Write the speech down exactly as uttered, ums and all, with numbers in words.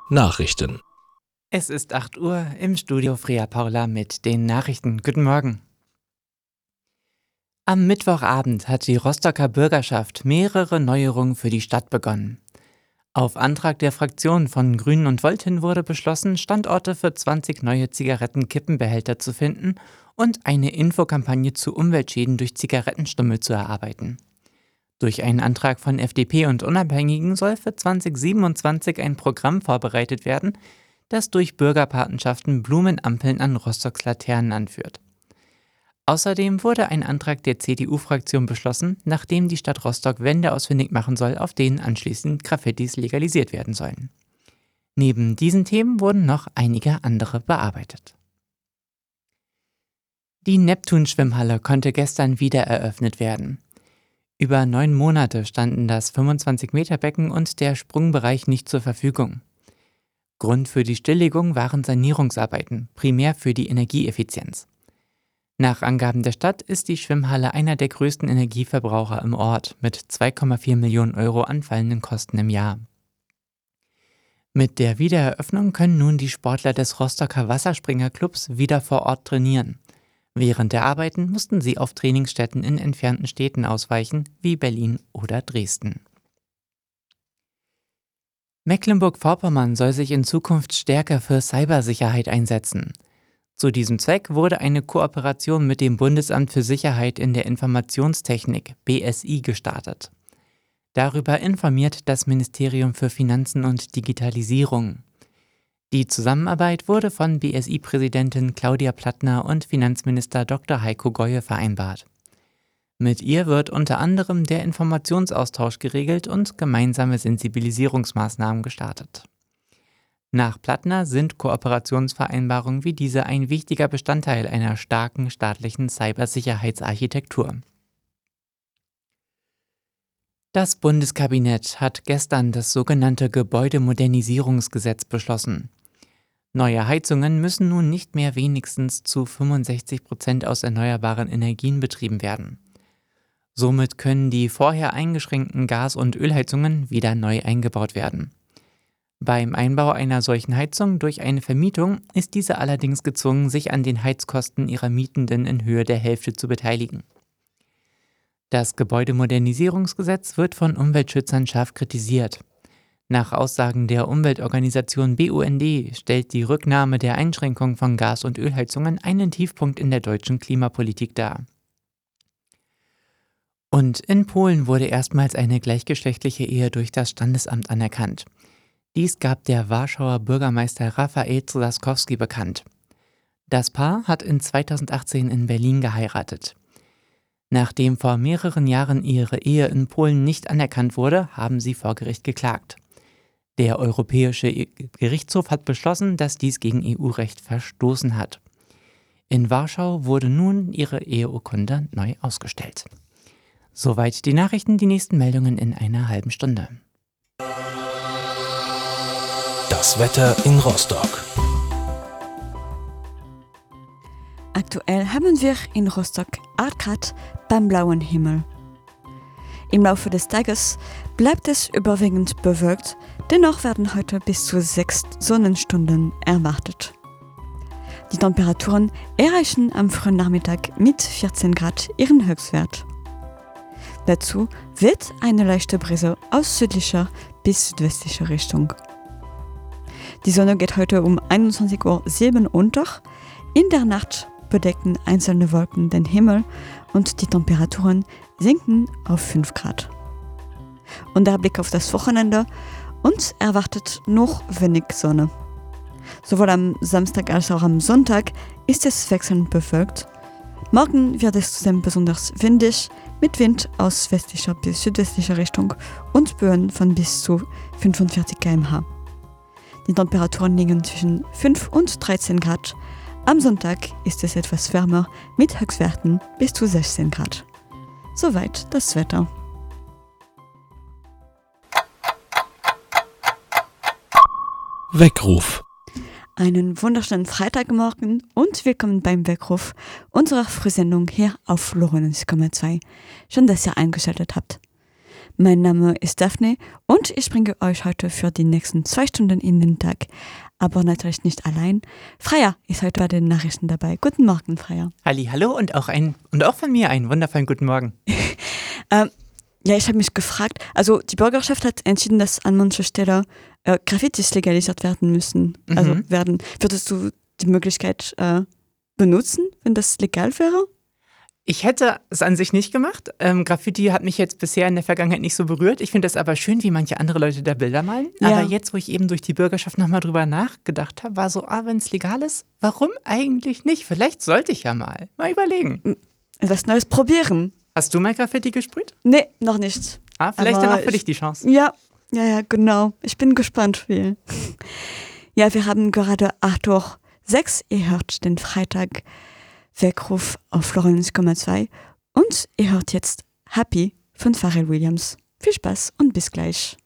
Nachrichten. Es ist acht Uhr, im Studio Freya Paula mit den Nachrichten. Guten Morgen. Am Mittwochabend hat die Rostocker Bürgerschaft mehrere Neuerungen für die Stadt begonnen. Auf Antrag der Fraktionen von Grünen und Volt-Hin wurde beschlossen, Standorte für zwanzig neue Zigarettenkippenbehälter zu finden und eine Infokampagne zu Umweltschäden durch Zigarettenstummel zu erarbeiten. Durch einen Antrag von F D P und Unabhängigen soll für zwanzig siebenundzwanzig ein Programm vorbereitet werden, das durch Bürgerpatenschaften Blumenampeln an Rostocks Laternen anführt. Außerdem wurde ein Antrag der C D U-Fraktion beschlossen, nachdem die Stadt Rostock Wände ausfindig machen soll, auf denen anschließend Graffitis legalisiert werden sollen. Neben diesen Themen wurden noch einige andere bearbeitet. Die Neptun-Schwimmhalle konnte gestern wieder eröffnet werden. Über neun Monate standen das fünfundzwanzig-Meter-Becken und der Sprungbereich nicht zur Verfügung. Grund für die Stilllegung waren Sanierungsarbeiten, primär für die Energieeffizienz. Nach Angaben der Stadt ist die Schwimmhalle einer der größten Energieverbraucher im Ort mit zwei Komma vier Millionen Euro anfallenden Kosten im Jahr. Mit der Wiedereröffnung können nun die Sportler des Rostocker Wasserspringerclubs wieder vor Ort trainieren. Während der Arbeiten mussten sie auf Trainingsstätten in entfernten Städten ausweichen, wie Berlin oder Dresden. Mecklenburg-Vorpommern soll sich in Zukunft stärker für Cybersicherheit einsetzen. Zu diesem Zweck wurde eine Kooperation mit dem Bundesamt für Sicherheit in der Informationstechnik B S I gestartet. Darüber informiert das Ministerium für Finanzen und Digitalisierung. Die Zusammenarbeit wurde von B S I-Präsidentin Claudia Plattner und Finanzminister Doktor Heiko Goye vereinbart. Mit ihr wird unter anderem der Informationsaustausch geregelt und gemeinsame Sensibilisierungsmaßnahmen gestartet. Nach Plattner sind Kooperationsvereinbarungen wie diese ein wichtiger Bestandteil einer starken staatlichen Cybersicherheitsarchitektur. Das Bundeskabinett hat gestern das sogenannte Gebäudemodernisierungsgesetz beschlossen. Neue Heizungen müssen nun nicht mehr wenigstens zu fünfundsechzig Prozent aus erneuerbaren Energien betrieben werden. Somit können die vorher eingeschränkten Gas- und Ölheizungen wieder neu eingebaut werden. Beim Einbau einer solchen Heizung durch eine Vermietung ist diese allerdings gezwungen, sich an den Heizkosten ihrer Mietenden in Höhe der Hälfte zu beteiligen. Das Gebäudemodernisierungsgesetz wird von Umweltschützern scharf kritisiert. Nach Aussagen der Umweltorganisation B U N D stellt die Rücknahme der Einschränkung von Gas- und Ölheizungen einen Tiefpunkt in der deutschen Klimapolitik dar. Und in Polen wurde erstmals eine gleichgeschlechtliche Ehe durch das Standesamt anerkannt. Dies gab der Warschauer Bürgermeister Rafael Trzaskowski bekannt. Das Paar hat in zweitausendachtzehn in Berlin geheiratet. Nachdem vor mehreren Jahren ihre Ehe in Polen nicht anerkannt wurde, haben sie vor Gericht geklagt. Der Europäische Gerichtshof hat beschlossen, dass dies gegen E U-Recht verstoßen hat. In Warschau wurde nun ihre Eheurkunde neu ausgestellt. Soweit die Nachrichten, die nächsten Meldungen in einer halben Stunde. Das Wetter in Rostock. Aktuell haben wir in Rostock acht Grad beim blauen Himmel. Im Laufe des Tages bleibt es überwiegend bewölkt, dennoch werden heute bis zu sechs Sonnenstunden erwartet. Die Temperaturen erreichen am frühen Nachmittag mit vierzehn Grad ihren Höchstwert. Dazu weht eine leichte Brise aus südlicher bis südwestlicher Richtung. Die Sonne geht heute um einundzwanzig Uhr sieben unter. In der Nacht bedecken einzelne Wolken den Himmel und die Temperaturen sinken auf fünf Grad. Und der Blick auf das Wochenende, uns erwartet noch wenig Sonne. Sowohl am Samstag als auch am Sonntag ist es wechselnd bewölkt. Morgen wird es zudem besonders windig, mit Wind aus westlicher bis südwestlicher Richtung und Böen von bis zu fünfundvierzig Kilometer pro Stunde. Die Temperaturen liegen zwischen fünf und dreizehn Grad. Am Sonntag ist es etwas wärmer mit Höchstwerten bis zu sechzehn Grad. Soweit das Wetter. Weckruf. Einen wunderschönen Freitagmorgen und willkommen beim Weckruf unserer Frühsendung hier auf Lorenz Komma zwei. Schön, dass ihr eingeschaltet habt. Mein Name ist Daphne und ich bringe euch heute für die nächsten zwei Stunden in den Tag. Aber natürlich nicht allein. Freya ist heute bei den Nachrichten dabei. Guten Morgen, Freya. Halli, hallo und auch, ein, und auch von mir einen wundervollen guten Morgen. ähm, ja, ich habe mich gefragt, also die Bürgerschaft hat entschieden, dass an mancher Stelle äh, Graffitis legalisiert werden müssen. Mhm. Also werden. Würdest du die Möglichkeit äh, benutzen, wenn das legal wäre? Ich hätte es an sich nicht gemacht. Ähm, Graffiti hat mich jetzt bisher in der Vergangenheit nicht so berührt. Ich finde es aber schön, wie manche andere Leute da Bilder malen. Ja. Aber jetzt, wo ich eben durch die Bürgerschaft nochmal drüber nachgedacht habe, war so, ah, wenn es legal ist, warum eigentlich nicht? Vielleicht sollte ich ja mal. Mal überlegen. Was Neues probieren. Hast du mal Graffiti gesprüht? Nee, noch nicht. Ah, vielleicht aber dann auch für ich, dich die Chance. Ja, ja, ja, genau. Ich bin gespannt, wie. Ja, wir haben gerade acht Uhr sechs. Ihr hört den Freitag Weckruf auf Florence Komma zwei und ihr hört jetzt Happy von Pharrell Williams. Viel Spaß und bis gleich.